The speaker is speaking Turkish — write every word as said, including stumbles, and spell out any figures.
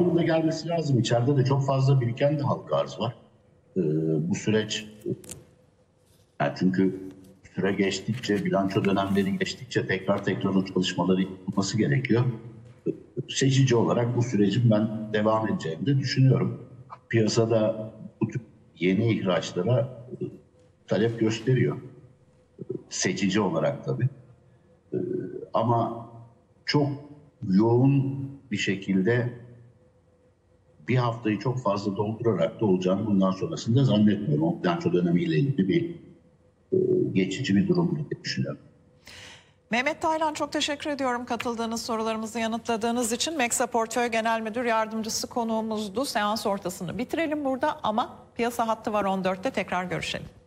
Devamının da gelmesi lazım. İçeride de çok fazla biriken de halka arz var. Ee, bu süreç yani çünkü süre geçtikçe, bilanço dönemleri geçtikçe tekrar tekrar o çalışmaları yapılması gerekiyor. Seçici olarak bu sürecin ben devam edeceğini de düşünüyorum. Piyasada bu tür yeni ihraçlara talep gösteriyor. Seçici olarak tabii. Ama çok yoğun bir şekilde bir haftayı çok fazla doldurarak da olacağını bundan sonrasında zannetmiyorum. O bilanço dönemiyle ilgili bir e, geçici bir durum diye düşünüyorum. Mehmet Taylan, çok teşekkür ediyorum katıldığınız, sorularımızı yanıtladığınız için. Meksa Portföy Genel Müdür Yardımcısı konuğumuzdu. Seans ortasını bitirelim burada ama piyasa hattı var on dörtte, tekrar görüşelim.